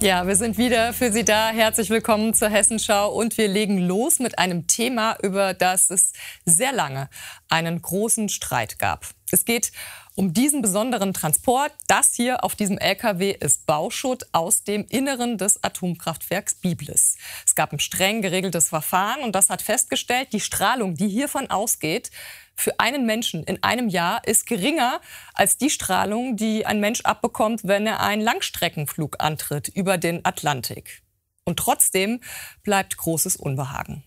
Ja, wir sind wieder für Sie da. Herzlich willkommen zur Hessenschau und wir legen los mit einem Thema, über das es sehr lange einen großen Streit gab. Es geht um diesen besonderen Transport. Das hier auf diesem LKW ist Bauschutt aus dem Inneren des Atomkraftwerks Biblis. Es gab ein streng geregeltes Verfahren und das hat festgestellt, die Strahlung, die hiervon ausgeht, für einen Menschen in einem Jahr ist geringer als die Strahlung, die ein Mensch abbekommt, wenn er einen Langstreckenflug antritt über den Atlantik. Und trotzdem bleibt großes Unbehagen.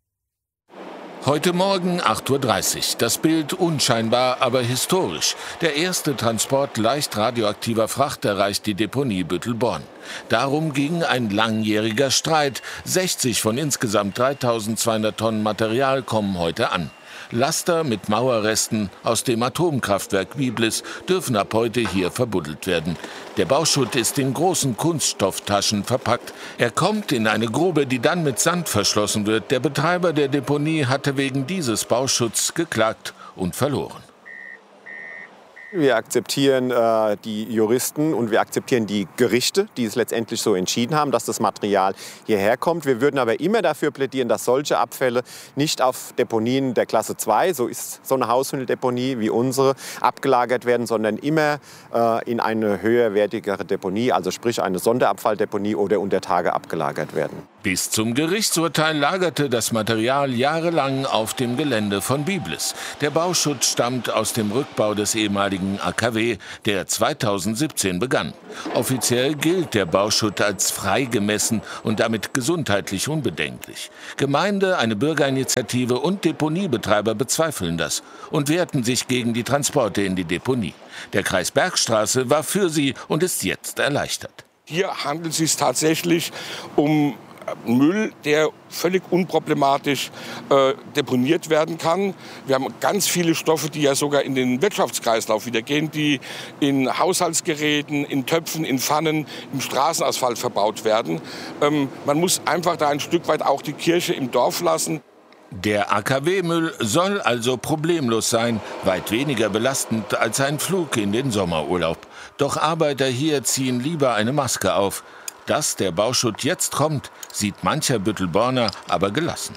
Heute Morgen 8:30 Uhr. Das Bild unscheinbar, aber historisch. Der erste Transport leicht radioaktiver Fracht erreicht die Deponie Büttelborn. Darum ging ein langjähriger Streit. 60 von insgesamt 3.200 Tonnen Material kommen heute an. Laster mit Mauerresten aus dem Atomkraftwerk Biblis dürfen ab heute hier verbuddelt werden. Der Bauschutt ist in großen Kunststofftaschen verpackt. Er kommt in eine Grube, die dann mit Sand verschlossen wird. Der Betreiber der Deponie hatte wegen dieses Bauschutts geklagt und verloren. Wir akzeptieren die Juristen und wir akzeptieren die Gerichte, die es letztendlich so entschieden haben, dass das Material hierher kommt. Wir würden aber immer dafür plädieren, dass solche Abfälle nicht auf Deponien der Klasse 2, so ist so eine Hausmitteldeponie wie unsere, abgelagert werden, sondern immer in eine höherwertigere Deponie, also sprich eine Sonderabfalldeponie oder unter Tage abgelagert werden. Bis zum Gerichtsurteil lagerte das Material jahrelang auf dem Gelände von Biblis. Der Bauschutt stammt aus dem Rückbau des ehemaligen AKW, der 2017 begann. Offiziell gilt der Bauschutt als freigemessen und damit gesundheitlich unbedenklich. Gemeinde, eine Bürgerinitiative und Deponiebetreiber bezweifeln das und wehrten sich gegen die Transporte in die Deponie. Der Kreis Bergstraße war für sie und ist jetzt erleichtert. Hier handelt es sich tatsächlich um Müll, der völlig unproblematisch deponiert werden kann. Wir haben ganz viele Stoffe, die ja sogar in den Wirtschaftskreislauf wieder gehen, die in Haushaltsgeräten, in Töpfen, in Pfannen, im Straßenasphalt verbaut werden. Man muss einfach da ein Stück weit auch die Kirche im Dorf lassen. Der AKW-Müll soll also problemlos sein, weit weniger belastend als ein Flug in den Sommerurlaub. Doch Arbeiter hier ziehen lieber eine Maske auf. Dass der Bauschutt jetzt kommt, sieht mancher Büttelborner aber gelassen.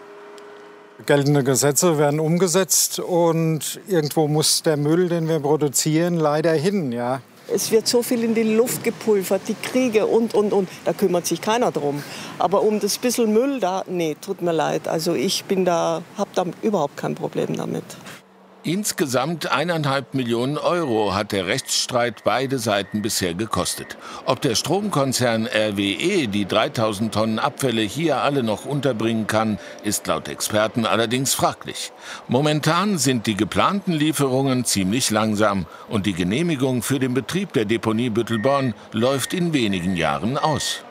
Geltende Gesetze werden umgesetzt und irgendwo muss der Müll, den wir produzieren, leider hin. Ja. Es wird so viel in die Luft gepulvert, die Kriege und. Da kümmert sich keiner drum. Aber um das bisschen Müll da, nee, tut mir leid. Also ich habe da überhaupt kein Problem damit. Insgesamt 1,5 Millionen Euro hat der Rechtsstreit beide Seiten bisher gekostet. Ob der Stromkonzern RWE die 3.000 Tonnen Abfälle hier alle noch unterbringen kann, ist laut Experten allerdings fraglich. Momentan sind die geplanten Lieferungen ziemlich langsam und die Genehmigung für den Betrieb der Deponie Büttelborn läuft in wenigen Jahren aus.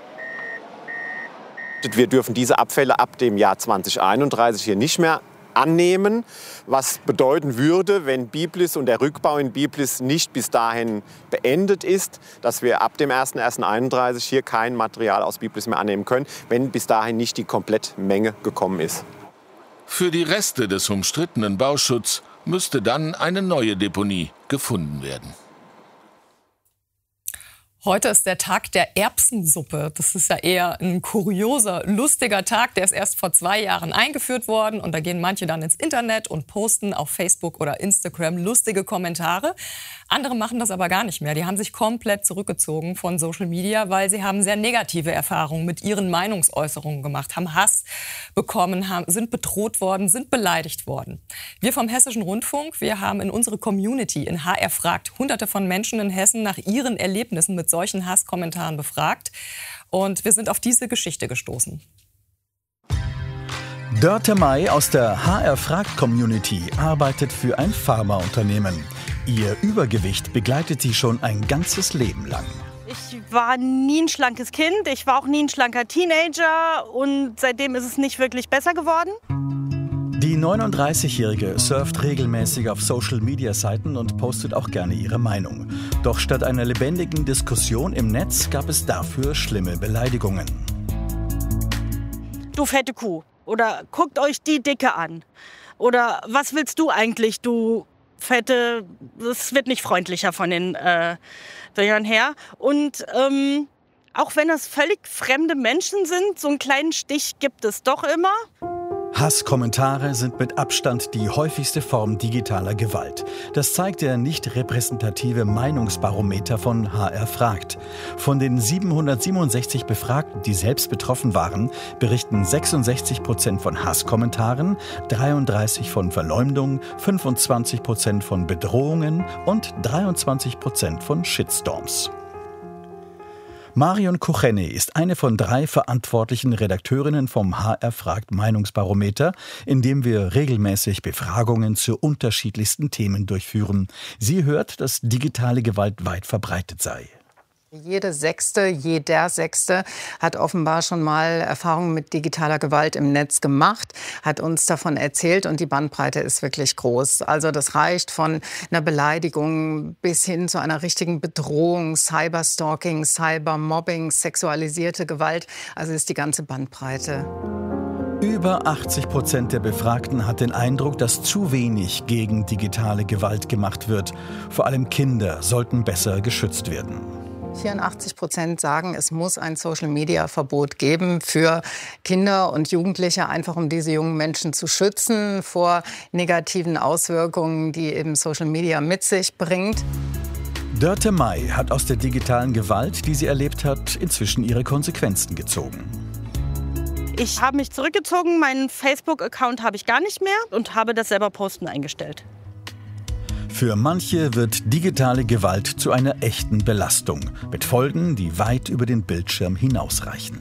Wir dürfen diese Abfälle ab dem Jahr 2031 hier nicht mehr annehmen, was bedeuten würde, wenn Biblis und der Rückbau in Biblis nicht bis dahin beendet ist, dass wir ab dem 01.01.31 hier kein Material aus Biblis mehr annehmen können, wenn bis dahin nicht die Komplettmenge gekommen ist. Für die Reste des umstrittenen Bauschutts müsste dann eine neue Deponie gefunden werden. Heute ist der Tag der Erbsensuppe. Das ist ja eher ein kurioser, lustiger Tag. Der ist erst vor 2 Jahren eingeführt worden. Und da gehen manche dann ins Internet und posten auf Facebook oder Instagram lustige Kommentare. Andere machen das aber gar nicht mehr. Die haben sich komplett zurückgezogen von Social Media, weil sie haben sehr negative Erfahrungen mit ihren Meinungsäußerungen gemacht, haben Hass bekommen, sind bedroht worden, sind beleidigt worden. Wir vom Hessischen Rundfunk, wir haben in unsere Community in HR fragt Hunderte von Menschen in Hessen nach ihren Erlebnissen mit solchen Hasskommentaren befragt. Und wir sind auf diese Geschichte gestoßen. Dörte May aus der HR Fragt Community arbeitet für ein Pharmaunternehmen. Ihr Übergewicht begleitet sie schon ein ganzes Leben lang. Ich war nie ein schlankes Kind, ich war auch nie ein schlanker Teenager und seitdem ist es nicht wirklich besser geworden. Die 39-Jährige surft regelmäßig auf Social-Media-Seiten und postet auch gerne ihre Meinung. Doch statt einer lebendigen Diskussion im Netz gab es dafür schlimme Beleidigungen. Du fette Kuh. Oder guckt euch die Dicke an. Oder was willst du eigentlich, du Fette? Das wird nicht freundlicher von den Dingern her. Und Auch wenn das völlig fremde Menschen sind, so einen kleinen Stich gibt es doch immer. Hasskommentare sind mit Abstand die häufigste Form digitaler Gewalt. Das zeigt der nicht repräsentative Meinungsbarometer von HR Fragt. Von den 767 Befragten, die selbst betroffen waren, berichten 66% von Hasskommentaren, 33% von Verleumdung, 25% von Bedrohungen und 23% von Shitstorms. Marion Kucheny ist eine von 3 verantwortlichen Redakteurinnen vom HR Fragt Meinungsbarometer, in dem wir regelmäßig Befragungen zu unterschiedlichsten Themen durchführen. Sie hört, dass digitale Gewalt weit verbreitet sei. Jeder Sechste hat offenbar schon mal Erfahrungen mit digitaler Gewalt im Netz gemacht, hat uns davon erzählt und die Bandbreite ist wirklich groß. Also das reicht von einer Beleidigung bis hin zu einer richtigen Bedrohung, Cyberstalking, Cybermobbing, sexualisierte Gewalt. Also ist die ganze Bandbreite. Über 80% der Befragten hat den Eindruck, dass zu wenig gegen digitale Gewalt gemacht wird. Vor allem Kinder sollten besser geschützt werden. 84% sagen, es muss ein Social-Media-Verbot geben für Kinder und Jugendliche, einfach um diese jungen Menschen zu schützen vor negativen Auswirkungen, die eben Social Media mit sich bringt. Dörte May hat aus der digitalen Gewalt, die sie erlebt hat, inzwischen ihre Konsequenzen gezogen. Ich habe mich zurückgezogen, meinen Facebook-Account habe ich gar nicht mehr und habe das selber Posten eingestellt. Für manche wird digitale Gewalt zu einer echten Belastung, mit Folgen, die weit über den Bildschirm hinausreichen.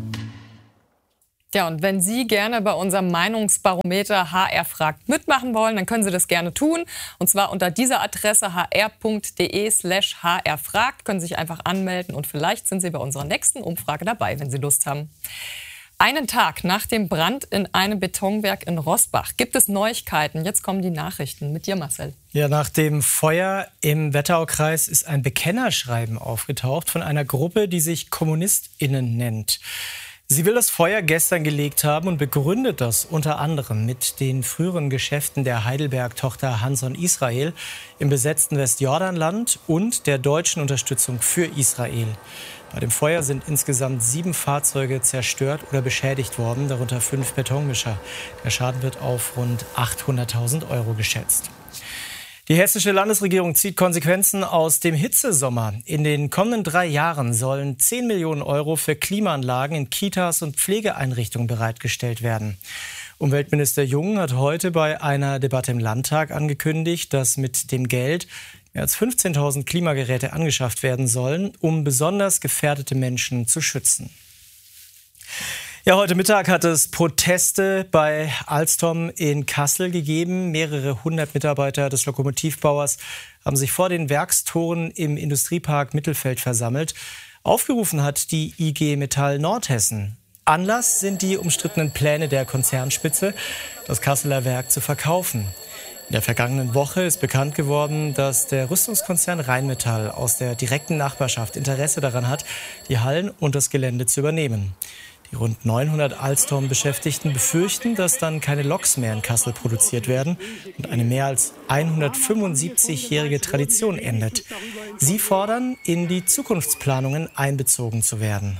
Ja, und wenn Sie gerne bei unserem Meinungsbarometer HR Fragt mitmachen wollen, dann können Sie das gerne tun. Und zwar unter dieser Adresse hr.de/hrfragt. Können Sie sich einfach anmelden und vielleicht sind Sie bei unserer nächsten Umfrage dabei, wenn Sie Lust haben. Einen Tag nach dem Brand in einem Betonwerk in Roßbach gibt es Neuigkeiten. Jetzt kommen die Nachrichten mit dir, Marcel. Ja, nach dem Feuer im Wetteraukreis ist ein Bekennerschreiben aufgetaucht von einer Gruppe, die sich KommunistInnen nennt. Sie will das Feuer gestern gelegt haben und begründet das unter anderem mit den früheren Geschäften der Heidelberg-Tochter Hanson Israel im besetzten Westjordanland und der deutschen Unterstützung für Israel. Bei dem Feuer sind insgesamt 7 Fahrzeuge zerstört oder beschädigt worden, darunter 5 Betonmischer. Der Schaden wird auf rund 800.000 € geschätzt. Die hessische Landesregierung zieht Konsequenzen aus dem Hitzesommer. In den kommenden 3 Jahren sollen 10 Millionen € für Klimaanlagen in Kitas und Pflegeeinrichtungen bereitgestellt werden. Umweltminister Jung hat heute bei einer Debatte im Landtag angekündigt, dass mit dem Geld mehr als 15.000 Klimageräte angeschafft werden sollen, um besonders gefährdete Menschen zu schützen. Ja, heute Mittag hat es Proteste bei Alstom in Kassel gegeben. Mehrere hundert Mitarbeiter des Lokomotivbauers haben sich vor den Werkstoren im Industriepark Mittelfeld versammelt. Aufgerufen hat die IG Metall Nordhessen. Anlass sind die umstrittenen Pläne der Konzernspitze, das Kasseler Werk zu verkaufen. In der vergangenen Woche ist bekannt geworden, dass der Rüstungskonzern Rheinmetall aus der direkten Nachbarschaft Interesse daran hat, die Hallen und das Gelände zu übernehmen. Die rund 900 Alstom-Beschäftigten befürchten, dass dann keine Loks mehr in Kassel produziert werden und eine mehr als 175-jährige Tradition endet. Sie fordern, in die Zukunftsplanungen einbezogen zu werden.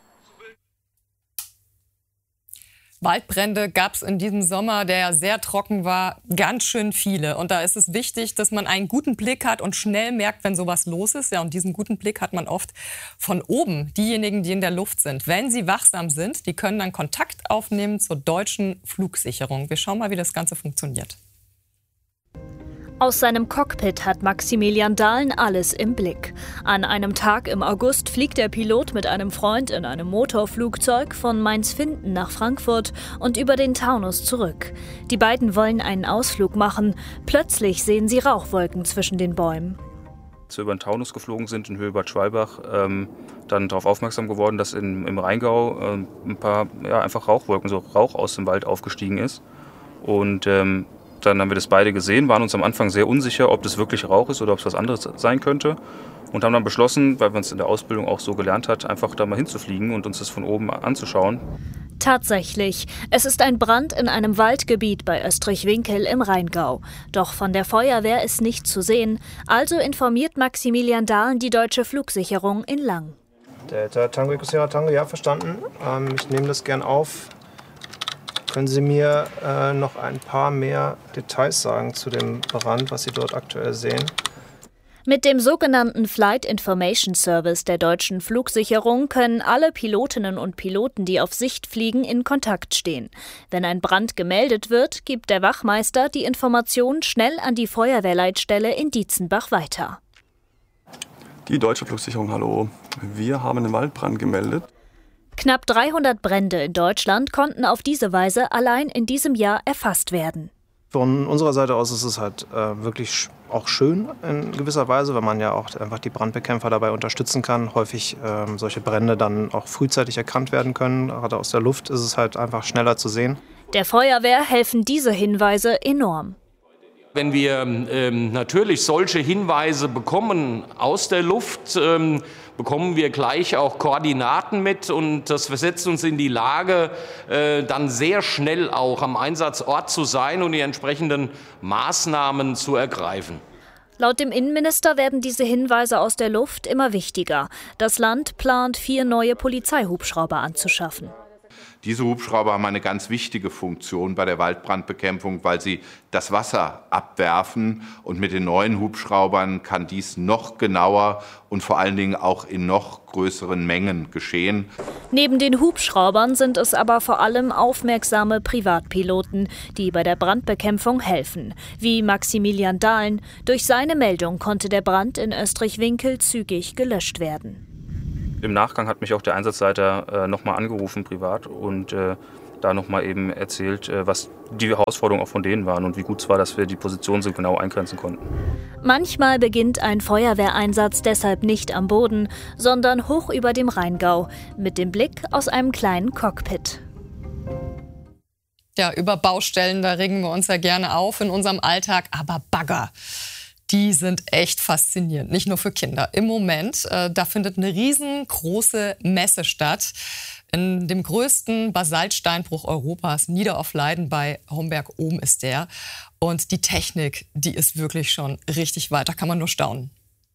Waldbrände gab es in diesem Sommer, der sehr trocken war, ganz schön viele. Und da ist es wichtig, dass man einen guten Blick hat und schnell merkt, wenn sowas los ist. Ja, und diesen guten Blick hat man oft von oben. Diejenigen, die in der Luft sind. Wenn sie wachsam sind, die können dann Kontakt aufnehmen zur deutschen Flugsicherung. Wir schauen mal, wie das Ganze funktioniert. Aus seinem Cockpit hat Maximilian Dahlen alles im Blick. An einem Tag im August fliegt der Pilot mit einem Freund in einem Motorflugzeug von Mainz-Finthen nach Frankfurt und über den Taunus zurück. Die beiden wollen einen Ausflug machen. Plötzlich sehen sie Rauchwolken zwischen den Bäumen. Als wir über den Taunus geflogen sind in Höhe-Bad Schwalbach, dann darauf aufmerksam geworden, dass im Rheingau ein paar einfach Rauchwolken, so Rauch aus dem Wald aufgestiegen ist. Und dann haben wir das beide gesehen, waren uns am Anfang sehr unsicher, ob das wirklich Rauch ist oder ob es was anderes sein könnte. Und haben dann beschlossen, weil man es in der Ausbildung auch so gelernt hat, einfach da mal hinzufliegen und uns das von oben anzuschauen. Tatsächlich, es ist ein Brand in einem Waldgebiet bei Österreich-Winkel im Rheingau. Doch von der Feuerwehr ist nichts zu sehen, also informiert Maximilian Dahlen die deutsche Flugsicherung in Lang. Delta Tango Eco Sierra Tango, ja, verstanden. Ich nehme das gern auf. Können Sie mir noch ein paar mehr Details sagen zu dem Brand, was Sie dort aktuell sehen? Mit dem sogenannten Flight Information Service der deutschen Flugsicherung können alle Pilotinnen und Piloten, die auf Sicht fliegen, in Kontakt stehen. Wenn ein Brand gemeldet wird, gibt der Wachmeister die Information schnell an die Feuerwehrleitstelle in Dietzenbach weiter. Die deutsche Flugsicherung, hallo. Wir haben einen Waldbrand gemeldet. Knapp 300 Brände in Deutschland konnten auf diese Weise allein in diesem Jahr erfasst werden. Von unserer Seite aus ist es halt wirklich auch schön in gewisser Weise, weil man ja auch einfach die Brandbekämpfer dabei unterstützen kann. Häufig solche Brände dann auch frühzeitig erkannt werden können. Gerade aus der Luft ist es halt einfach schneller zu sehen. Der Feuerwehr helfen diese Hinweise enorm. Wenn wir natürlich solche Hinweise bekommen aus der Luft, bekommen wir gleich auch Koordinaten mit und das versetzt uns in die Lage, dann sehr schnell auch am Einsatzort zu sein und die entsprechenden Maßnahmen zu ergreifen. Laut dem Innenminister werden diese Hinweise aus der Luft immer wichtiger. Das Land plant 4 neue Polizeihubschrauber anzuschaffen. Diese Hubschrauber haben eine ganz wichtige Funktion bei der Waldbrandbekämpfung, weil sie das Wasser abwerfen. Und mit den neuen Hubschraubern kann dies noch genauer und vor allen Dingen auch in noch größeren Mengen geschehen. Neben den Hubschraubern sind es aber vor allem aufmerksame Privatpiloten, die bei der Brandbekämpfung helfen. Wie Maximilian Dahlen. Durch seine Meldung konnte der Brand in Österreich-Winkel zügig gelöscht werden. Im Nachgang hat mich auch der Einsatzleiter nochmal angerufen, privat, und da nochmal eben erzählt, was die Herausforderungen auch von denen waren und wie gut es war, dass wir die Position so genau eingrenzen konnten. Manchmal beginnt ein Feuerwehreinsatz deshalb nicht am Boden, sondern hoch über dem Rheingau, mit dem Blick aus einem kleinen Cockpit. Ja, über Baustellen, da regen wir uns ja gerne auf in unserem Alltag, aber Bagger, die sind echt faszinierend, nicht nur für Kinder. Im Moment, da findet eine riesengroße Messe statt in dem größten Basaltsteinbruch Europas, Niederaufleiden bei Homberg-Ohm ist der. Und die Technik, die ist wirklich schon richtig weit, da kann man nur staunen.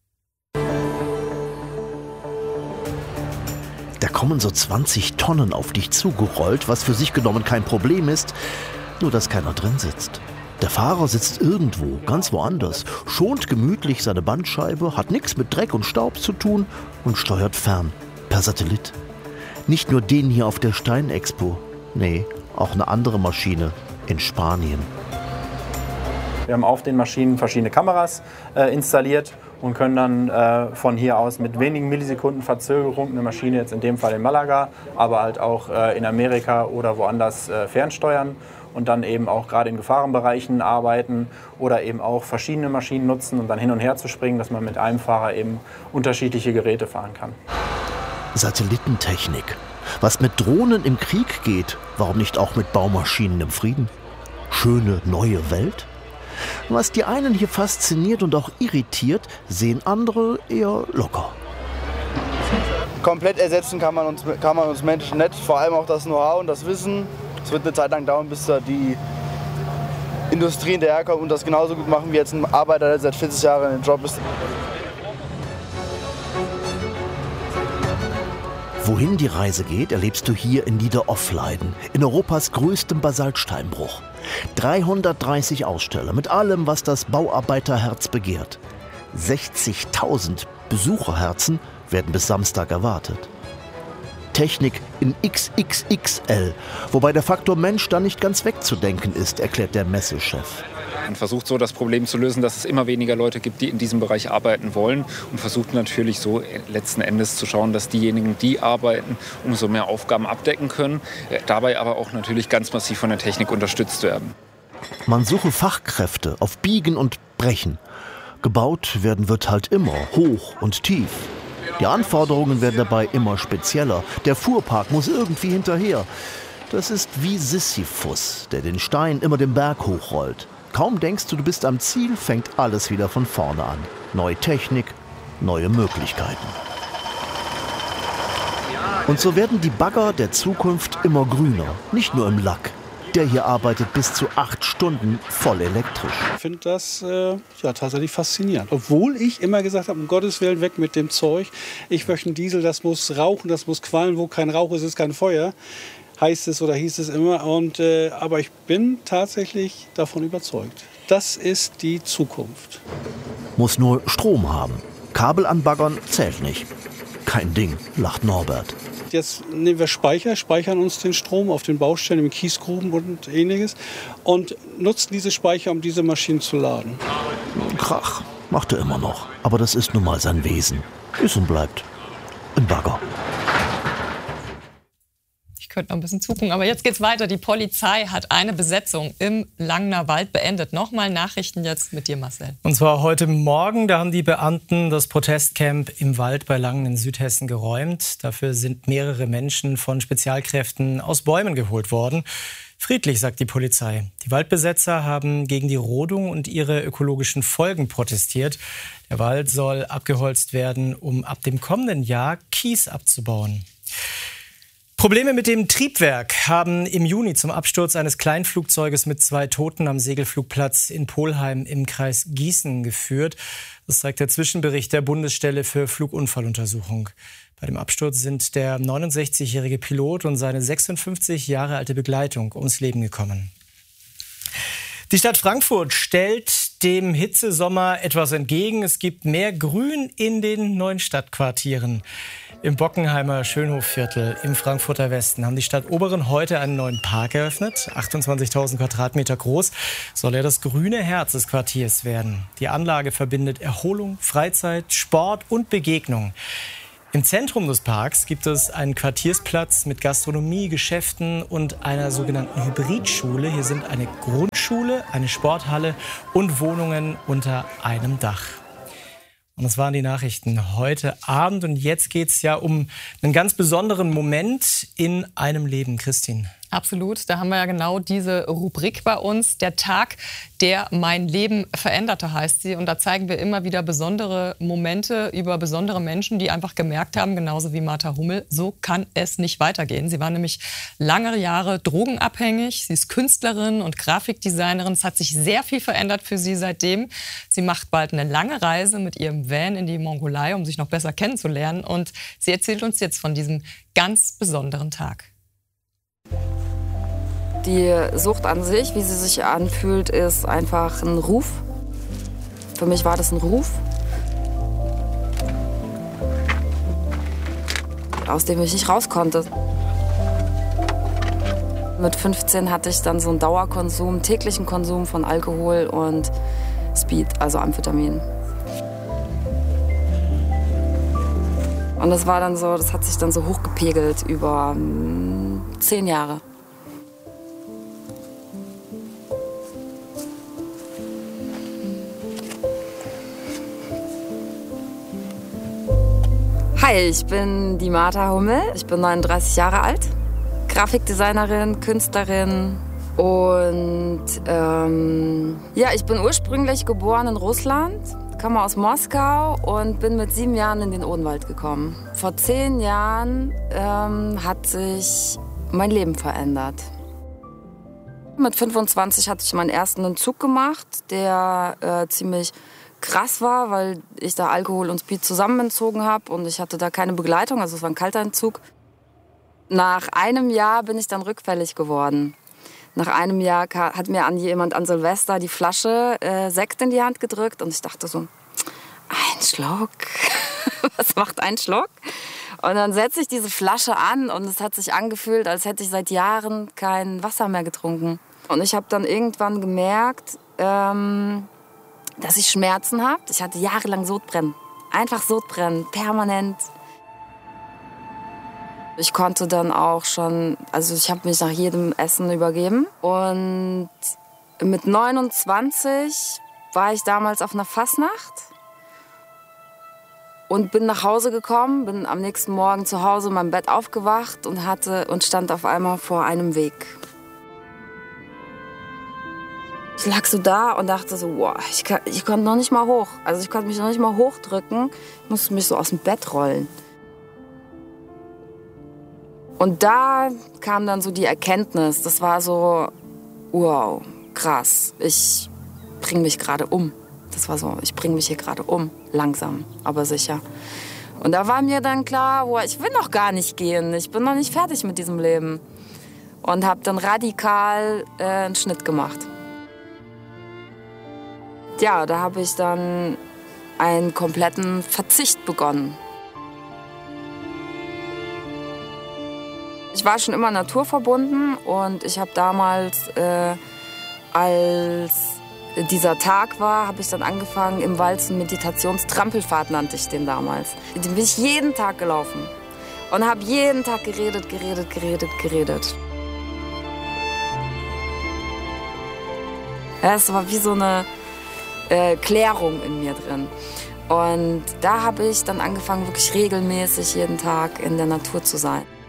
Da kommen so 20 Tonnen auf dich zugerollt, was für sich genommen kein Problem ist, nur dass keiner drin sitzt. Der Fahrer sitzt irgendwo, ganz woanders, schont gemütlich seine Bandscheibe, hat nichts mit Dreck und Staub zu tun und steuert fern, per Satellit. Nicht nur den hier auf der Steinexpo, nee, auch eine andere Maschine in Spanien. Wir haben auf den Maschinen verschiedene Kameras installiert und können dann von hier aus mit wenigen Millisekunden Verzögerung eine Maschine, jetzt in dem Fall in Malaga, aber halt auch in Amerika oder woanders fernsteuern. Und dann eben auch gerade in Gefahrenbereichen arbeiten oder eben auch verschiedene Maschinen nutzen, um dann hin und her zu springen, dass man mit einem Fahrer eben unterschiedliche Geräte fahren kann. Satellitentechnik. Was mit Drohnen im Krieg geht, warum nicht auch mit Baumaschinen im Frieden? Schöne neue Welt? Was die einen hier fasziniert und auch irritiert, sehen andere eher locker. Komplett ersetzen kann man uns Menschen nicht, vor allem auch das Know-how und das Wissen. Es wird eine Zeit lang dauern, bis da die Industrie hinterherkommt und das genauso gut machen wie jetzt ein Arbeiter, der seit 40 Jahren in dem Job ist. Wohin die Reise geht, erlebst du hier in Niederaufleiden, in Europas größtem Basaltsteinbruch. 330 Aussteller mit allem, was das Bauarbeiterherz begehrt. 60.000 Besucherherzen werden bis Samstag erwartet. Technik in XXXL, wobei der Faktor Mensch da nicht ganz wegzudenken ist, erklärt der Messechef. Man versucht so das Problem zu lösen, dass es immer weniger Leute gibt, die in diesem Bereich arbeiten wollen und versucht natürlich so letzten Endes zu schauen, dass diejenigen, die arbeiten, umso mehr Aufgaben abdecken können, dabei aber auch natürlich ganz massiv von der Technik unterstützt werden. Man suche Fachkräfte auf Biegen und Brechen. Gebaut werden wird halt immer, hoch und tief. Die Anforderungen werden dabei immer spezieller. Der Fuhrpark muss irgendwie hinterher. Das ist wie Sisyphus, der den Stein immer den Berg hochrollt. Kaum denkst du bist am Ziel, fängt alles wieder von vorne an. Neue Technik, neue Möglichkeiten. Und so werden die Bagger der Zukunft immer grüner, nicht nur im Lack. Der hier arbeitet bis zu 8 Stunden voll elektrisch. Ich finde das tatsächlich faszinierend. Obwohl ich immer gesagt habe, um Gottes Willen weg mit dem Zeug. Ich möchte einen Diesel, das muss rauchen, das muss qualmen. Wo kein Rauch ist, ist kein Feuer. Heißt es oder hieß es immer. Aber ich bin tatsächlich davon überzeugt. Das ist die Zukunft. Muss nur Strom haben. Kabel anbaggern zählt nicht. Kein Ding, lacht Norbert. Jetzt nehmen wir speichern uns den Strom auf den Baustellen, im Kiesgruben und ähnliches und nutzen diese Speicher, um diese Maschinen zu laden. Krach, macht er immer noch. Aber das ist nun mal sein Wesen. Ist und bleibt ein Bagger. Ich könnte noch ein bisschen zugucken, aber jetzt geht's weiter. Die Polizei hat eine Besetzung im Langener Wald beendet. Nochmal Nachrichten jetzt mit dir, Marcel. Und zwar heute Morgen, da haben die Beamten das Protestcamp im Wald bei Langen in Südhessen geräumt. Dafür sind mehrere Menschen von Spezialkräften aus Bäumen geholt worden. Friedlich, sagt die Polizei. Die Waldbesetzer haben gegen die Rodung und ihre ökologischen Folgen protestiert. Der Wald soll abgeholzt werden, um ab dem kommenden Jahr Kies abzubauen. Probleme mit dem Triebwerk haben im Juni zum Absturz eines Kleinflugzeuges mit 2 Toten am Segelflugplatz in Polheim im Kreis Gießen geführt. Das zeigt der Zwischenbericht der Bundesstelle für Flugunfalluntersuchung. Bei dem Absturz sind der 69-jährige Pilot und seine 56 Jahre alte Begleitung ums Leben gekommen. Die Stadt Frankfurt stellt dem Hitzesommer etwas entgegen. Es gibt mehr Grün in den neuen Stadtquartieren. Im Bockenheimer Schönhofviertel im Frankfurter Westen haben die Stadt Oberen heute einen neuen Park eröffnet. 28.000 Quadratmeter groß soll er das grüne Herz des Quartiers werden. Die Anlage verbindet Erholung, Freizeit, Sport und Begegnung. Im Zentrum des Parks gibt es einen Quartiersplatz mit Gastronomie, Geschäften und einer sogenannten Hybridschule. Hier sind eine Grundschule, eine Sporthalle und Wohnungen unter einem Dach. Und das waren die Nachrichten heute Abend. Und jetzt geht es ja um einen ganz besonderen Moment in einem Leben. Christine. Absolut, da haben wir ja genau diese Rubrik bei uns. Der Tag, der mein Leben veränderte, heißt sie. Und da zeigen wir immer wieder besondere Momente über besondere Menschen, die einfach gemerkt haben, genauso wie Martha Hummel, so kann es nicht weitergehen. Sie war nämlich lange Jahre drogenabhängig. Sie ist Künstlerin und Grafikdesignerin. Es hat sich sehr viel verändert für sie seitdem. Sie macht bald eine lange Reise mit ihrem Van in die Mongolei, um sich noch besser kennenzulernen. Und sie erzählt uns jetzt von diesem ganz besonderen Tag. Die Sucht an sich, wie sie sich anfühlt, ist einfach ein Ruf. Für mich war das ein Ruf, aus dem ich nicht raus konnte. Mit 15 hatte ich dann so einen Dauerkonsum, täglichen Konsum von Alkohol und Speed, also Amphetamin. Und das war dann so, das hat sich dann so hochgepegelt über 10 Jahre. Hi, ich bin die Martha Hummel. Ich bin 39 Jahre alt, Grafikdesignerin, Künstlerin und ich bin ursprünglich geboren in Russland, komme aus Moskau und bin mit 7 Jahren in den Odenwald gekommen. Vor 10 Jahren hat sich mein Leben verändert. Mit 25 hatte ich meinen ersten Entzug gemacht, der ziemlich krass war, weil ich da Alkohol und Speed zusammen entzogen habe und ich hatte da keine Begleitung, also es war ein kalter Entzug. Nach einem Jahr bin ich dann rückfällig geworden. Nach einem Jahr hat mir jemand an Silvester die Flasche Sekt in die Hand gedrückt und ich dachte so, ein Schluck, was macht ein Schluck? Und dann setze ich diese Flasche an und es hat sich angefühlt, als hätte ich seit Jahren kein Wasser mehr getrunken. Und ich habe dann irgendwann gemerkt, dass ich Schmerzen habe. Ich hatte jahrelang Sodbrennen. Einfach Sodbrennen, permanent. Ich konnte dann auch schon, also ich habe mich nach jedem Essen übergeben. Und mit 29 war ich damals auf einer Fastnacht und bin nach Hause gekommen, bin am nächsten Morgen zu Hause in meinem Bett aufgewacht und stand auf einmal vor einem Weg. Ich lag so da und dachte so, wow, ich konnte noch nicht mal hoch. Also ich konnte mich noch nicht mal hochdrücken. Ich musste mich so aus dem Bett rollen. Und da kam dann so die Erkenntnis. Das war so wow, krass, ich bringe mich gerade um. Das war so, ich bringe mich hier gerade um, langsam, aber sicher. Und da war mir dann klar, boah, ich will noch gar nicht gehen, ich bin noch nicht fertig mit diesem Leben. Und habe dann radikal einen Schnitt gemacht. Ja, da habe ich dann einen kompletten Verzicht begonnen. Ich war schon immer naturverbunden und ich habe damals, als dieser Tag war, habe ich dann angefangen im Wald so einen Meditationstrampelpfad, nannte ich den damals. Den bin ich jeden Tag gelaufen und habe jeden Tag geredet. Ja, es war wie so eine Klärung in mir drin. Und da habe ich dann angefangen, wirklich regelmäßig jeden Tag in der Natur zu sein.